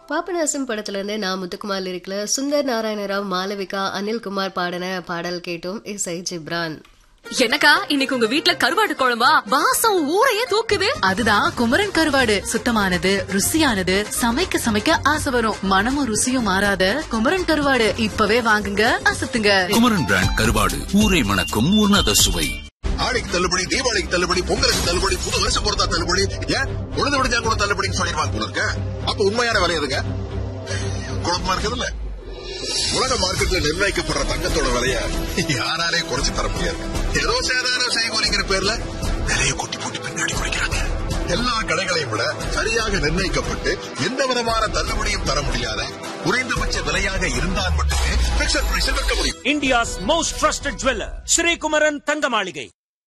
பாபநாசம் படத்துல இருந்து நான் முத்துக்குமார் இருக்கல சுந்தர் நாராயணராவ் மாளவிகா அனில்குமார் பாடின பாடல் கேட்டோம். இசை ஜிப்ரான். என்னக்கா இன்னைக்கு உங்க வீட்ல கருவாடு குழம்பா? வாசம் ஊரையே தூக்குது. அதுதான் குமரன் கருவாடு. சுத்தமானது, ருசியானது, சமைக்க சமைக்க ஆசை வரும். மனமும் ருசியும் மாறாத குமரன் கருவாடு இப்பவே வாங்குங்க, அசத்துங்க. குமரன் பிராண்ட் கருவாடு ஊரை மணக்கும் உன்னத சுவை. ஆடிக்கு தள்ளுபடி, தீபாவளிக்கு தள்ளுபடி, பொங்கலுக்கு தள்ளுபடி, புது வருஷம் பொறுத்தா தள்ளுபடி, ஏன் உழுது விடுஞ்சா கூட தள்ளுபடின்னு சொல்லிடுவாங்க போல இருக்க. அப்ப உண்மையான விலை எதுங்க? குழப்பமா இருக்குதுல்ல. உலக மார்க்கெட்ல நிர்ணயிக்கப்படுற தங்கத்தோட விலைய யாராலே குறைச்சு தர முடியாது. ஏதோ சேதார செய்கூலிங்கிற பேர்ல விலையை கொட்டி போட்டு பின்னாடி குறைக்கிறாங்க. எல்லா கடைகளையும் விட சரியாக நிர்ணயிக்கப்பட்டு எந்த விதமான தள்ளுபடியும் தர முடியாத குறைந்தபட்ச விலையாக இருந்தால் மட்டுமே பிக்ஸட் பிரைஸில் விற்க முடியும். India's most trusted jeweller Sri Kumaran தங்க மாளிகை.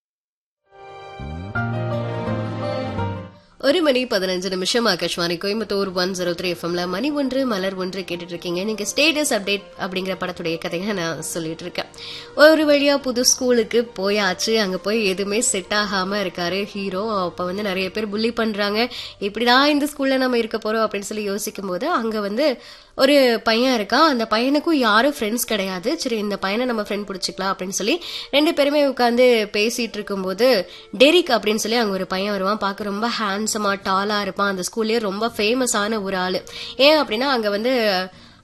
1:15 ஆகாஷ்வாணி கோயம்புத்தூர் 103 எஃப்எம்ல மணி ஒன்று மலர் ஒன்று கேட்டுட்டு இருக்கீங்க. நீங்க ஸ்டேட்டஸ் அப்டேட் அப்படிங்கிற படத்துடைய கதையை நான் சொல்லிட்டு இருக்கேன். ஒரு வழியா புது ஸ்கூலுக்கு போயாச்சு. அங்க போய் எதுவுமே செட் ஆகாம இருக்காரு ஹீரோ. அப்ப நிறைய பேர் புள்ளி பண்றாங்க. இப்படிதான் இந்த ஸ்கூல்ல நம்ம இருக்க போறோம் அப்படின்னு சொல்லி யோசிக்கும் போது அங்க ஒரு பையன் இருக்கான். அந்த பையனுக்கும் யாரும் ஃப்ரெண்ட்ஸ் கிடையாது. சரி, இந்த பையனை நம்ம ஃப்ரெண்ட் பிடிச்சிக்கலாம் அப்படின்னு சொல்லி 2 பேருமே உட்காந்து பேசிட்டு இருக்கும்போது டெரிக் அப்படின்னு சொல்லி அங்க ஒரு பையன் வருவான். பார்க்க ரொம்ப ஹேண்ட்ஸமா டாலா இருப்பான். அந்த ஸ்கூல்லயே ரொம்ப ஃபேமஸான ஒரு ஆளு. ஏன் அப்படின்னா அங்க